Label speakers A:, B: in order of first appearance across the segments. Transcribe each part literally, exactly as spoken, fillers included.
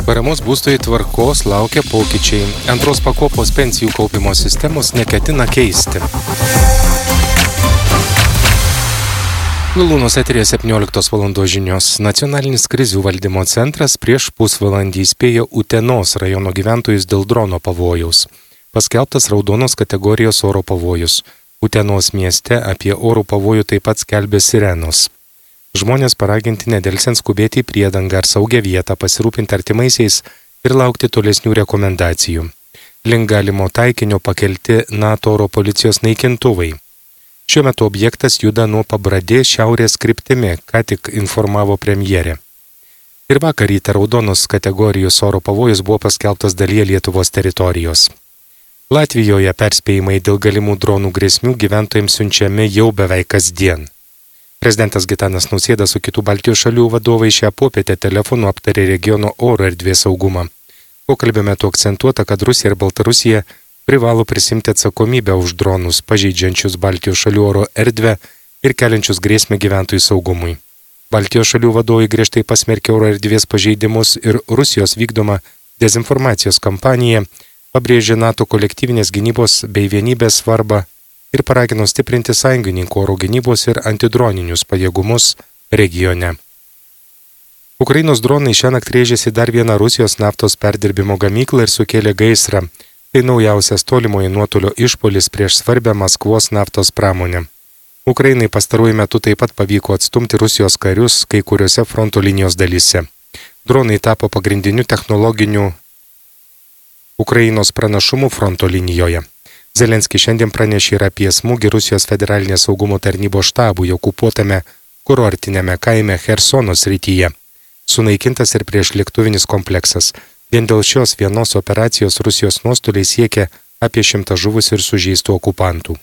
A: Paramos būstui tvarkos laukia pokyčiai. Antros pakopos pensijų kaupimo sistemos neketina keisti. Vilūnos eteryje septynioliktos valandos žinios. Nacionalinis krizių valdymo centras prieš pusvalandį įspėjo Utenos rajono gyventojus dėl drono pavojaus. Paskelbtas raudonos kategorijos oro pavojus. Utenos mieste apie oro pavojų taip pat skelbė sirenos. Žmonės paraginti nedelsiant skubėti į priedangą ar saugią vietą, pasirūpinti artimaisiais ir laukti tolesnių rekomendacijų. Link galimo taikinio pakelti NATO oro policijos naikintuvai. Šiuo metu objektas juda nuo Pabradės šiaurės kryptimi, ką tik informavo premjerė. Ir vakar rytą raudonos kategorijos oro pavojus buvo paskelbtas dalyje Lietuvos teritorijos. Latvijoje perspėjimai dėl galimų dronų grėsmių gyventojams siunčiami jau beveik kasdien. Prezidentas Gitanas Nausėda su kitų Baltijos šalių vadovai šią popietę telefonu aptarė regiono oro erdvės saugumą. Pokalbio metu akcentuota, kad Rusija ir Baltarusija privalo prisimti atsakomybę už dronus, pažeidžiančius Baltijos šalių oro erdvę ir keliančius grėsmę gyventojų saugumui. Baltijos šalių vadovai griežtai pasmerkė oro erdvės pažeidimus ir Rusijos vykdomą dezinformacijos kampaniją, pabrėžė NATO kolektyvinės gynybos bei vienybės svarbą ir paragino stiprinti sąjungininkų oro gynybos ir antidroninius pajėgumus regione. Ukrainos dronai šiąnakt rėžėsi dar vieną Rusijos naftos perdirbimo gamyklą ir sukėlė gaisrą. Tai naujausias tolimojo nuotolio išpuolis prieš svarbią Maskvos naftos pramonę. Ukrainai pastaruoju metu taip pat pavyko atstumti Rusijos karius kai kuriuose fronto linijos dalyse. Dronai tapo pagrindiniu technologiniu Ukrainos pranašumu fronto linijoje. Zelenskis šiandien pranešė ir apie smūgį Rusijos federalinės saugumo tarnybos štabui okupuotame kurortinėme kaime Chersono srityje. Sunaikintas ir priešlėktuvinis kompleksas. Vien dėl šios vienos operacijos Rusijos nuostoliai siekia apie šimtą žuvusių ir sužeistų okupantų.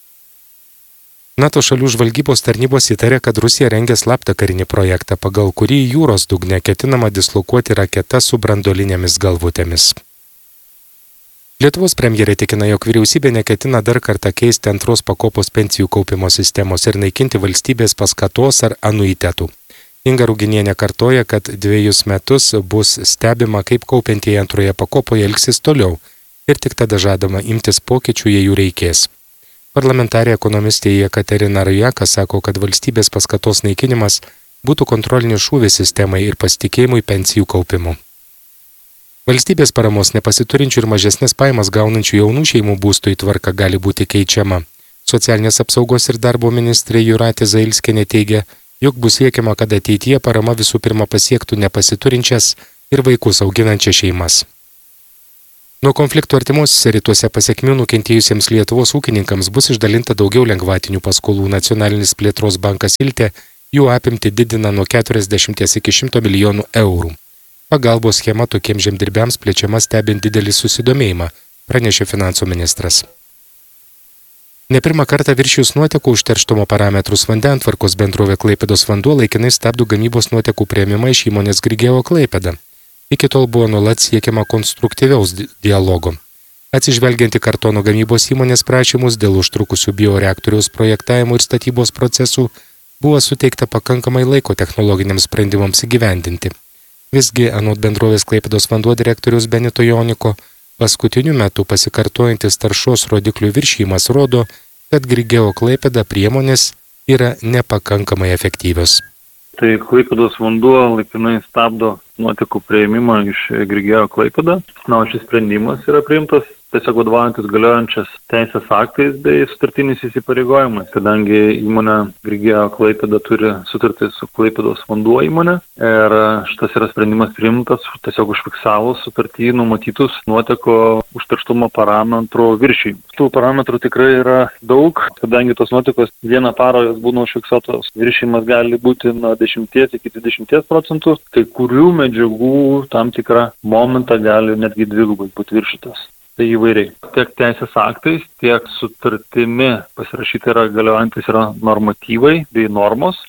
A: NATO šalių žvalgybos tarnybos įtarė, kad Rusija rengia slaptą karinį projektą, pagal kurį jūros dugne ketinama dislokuoti raketas su branduolinėmis galvutėmis. Lietuvos premjerė tikina, jog vyriausybė neketina dar kartą keisti antros pakopos pensijų kaupimo sistemos ir naikinti valstybės paskatos ar anuitetų. Inga Ruginienė kartoja, kad dviejus metus bus stebima, kaip kaupiantieji antroje pakopoje elgsis toliau ir tik tada žadama imtis pokyčių, jei jų reikės. Parlamentarė ekonomistė Jekaterina Rujaka sako, kad valstybės paskatos naikinimas būtų kontrolinis šūvis sistemai ir pasitikėjimui pensijų kaupimu. Valstybės paramos nepasiturinčių ir mažesnės pajamas gaunančių jaunų šeimų būstui tvarka gali būti keičiama. Socialinės apsaugos ir darbo ministrė Jūratė Zailskienė teigia, jog bus siekiama, kad ateityje parama visų pirma pasiektų nepasiturinčias ir vaikus auginančias šeimas. Nuo konfliktų artimuosiuose rytuose pasekmių nukentėjusiems Lietuvos ūkininkams bus išdalinta daugiau lengvatinių paskolų. Nacionalinis plėtros bankas Iltė jų apimtį didina nuo keturiasdešimties iki šimto milijonų eurų. Pagalbos schema tokiems žemdirbiams plečiama stebint didelį susidomėjimą, pranešė finansų ministras. Ne pirmą kartą viršijus nuotekų užterštumo parametrus vandentvarkos bendrovė Klaipėdos vanduo laikinai stabdo gamybos nuotekų priėmimą iš įmonės Grigeo Klaipėda. Iki tol buvo nuolat siekiama konstruktyviaus dialogo. Atsižvelgiant į kartono gamybos įmonės prašymus dėl užtrukusių bioreaktoriaus projektavimo ir statybos procesų, buvo suteikta pakankamai laiko technologiniams sprendimams įgyvendinti. Visgi, anot bendrovės Klaipėdos vanduo direktorius Benito Joniko, paskutiniu metu pasikartojantis taršos rodiklių viršijimas rodo, kad Grigeo Klaipėda priemonės yra nepakankamai efektyvios.
B: Tai Klaipėdos vanduo laikinai stabdo nuotekų priėmimą iš Grigeo Klaipėda. Na, o šis sprendimas yra priimtas tiesiog vadovaujantis galiojančias teisės aktais bei sutartiniais įsipareigojimais, kadangi įmonė Grigeo Klaipėda turi sutartį su Klaipėdos vanduo įmonė ir šitas yra sprendimas priimtas tiesiog užfiksavus sutartį numatytus nuoteko užterštumo parametrų viršijimus. Tų parametrų tikrai yra daug, kadangi tos nuotekos vieną parą jos būna užfiksuotos, viršijimas gali būti nuo dešimties iki dvidešimties procentų, kai kurių medžiagų tam tikrą momentą gali netgi dvigubai būti viršytas. Tai įvairiai. Tiek teisės aktais, tiek sutartimi pasirašyti yra galiojantis yra normatyvai bei normos,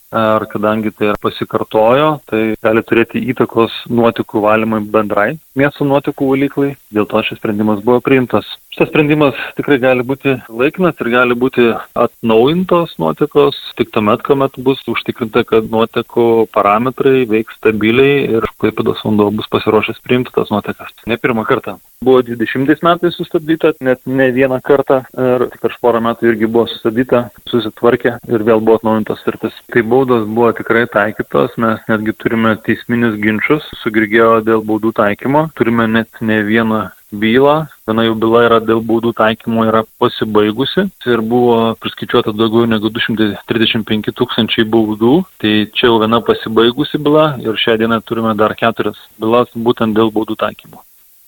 B: ar kadangi tai pasikartojo, tai gali turėti įtakos nuotekų valymui bendrai miesto nuotekų valyklai. Dėl to šis sprendimas buvo priimtas. Šitas sprendimas tikrai gali būti laikinas ir gali būti atnaujintos nuotekos tik tuomet, kuomet bus užtikrinta, kad nuotekų parametrai veiks stabiliai ir Klaipėdos vanduo bus pasiruošęs priimti tas nuotekas. Ne pirmą kartą. Buvo dvidešimtais metais sustabdyta, net ne vieną kartą ir prieš porą metų irgi buvo sustabdyta, susitvarkė ir vėl buvo atnaujintas sutartis. Tai baudos buvo tikrai taikytos, mes netgi turime teisminius ginčius su Grigeo dėl baudų taikymo. Turime net ne vieną bylą. Viena jų byla yra dėl baudų taikymo yra pasibaigusi ir buvo priskaičiuota daugiau negu du šimtai trisdešimt penki tūkstančiai baudų. Tai čia jau viena pasibaigusi byla ir šią dieną turime dar keturias bylas būtent dėl baudų taikymo.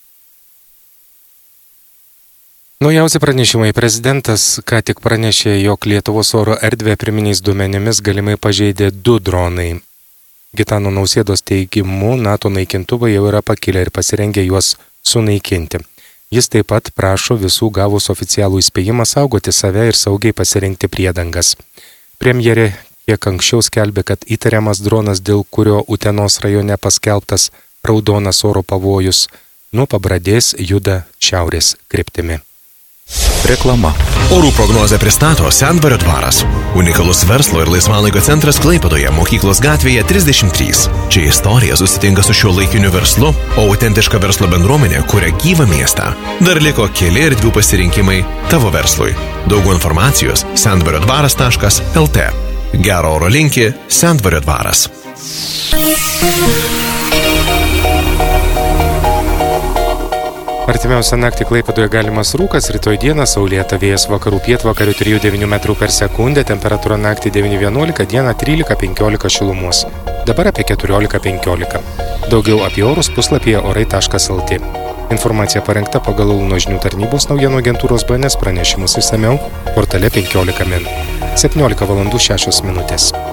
A: Naujausi pranešimai. Prezidentas ką tik pranešė, jog Lietuvos oro erdvę pirminiais duomenimis galimai pažeidė du dronai. Gitano Nausėdos teigimu, NATO naikintuvai jau yra pakilę ir pasirengę juos sunaikinti. Jis taip pat prašo visų gavus oficialų įspėjimą saugoti save ir saugiai pasirinkti priedangas. Premjerė kiek anksčiau skelbė, kad įtariamas dronas, dėl kurio Utenos rajone paskelbtas raudonas oro pavojus, nuo Pabradės juda šiaurės kryptimi.
C: Reklama. Orų prognozę pristato Sendvario dvaras. Unikalus verslo ir laisvalaikio centras Klaipėdoje, Mokyklos gatvėje trisdešimt trys. Čia istorija susitinka su šiuolaikiniu verslu, o autentiška verslo bendruomenė kuria gyvą miestą. Dar liko keli erdvių pasirinkimai tavo verslui. Daugiau informacijos sendvario dvaras taškas el te. Gero oro linki Sendvario dvaras.
A: Artimiausią naktį Klaipėdoje galimas rūkas, rytoj dieną saulėta, vėjas vakarų pietvakarių trijų devynių metrų per sekundę, temperatūra naktį devyni vienuolika, dieną trylika penkiolika šilumos. Dabar apie keturiolika penkiolika. Daugiau apie orus puslapyje orai taškas el te. Informacija parengta pagal Launo žinių tarnybos naujienų agentūros B N S pranešimus išsamiau portale penkiolika min. septyniolika valandų šešios minutės.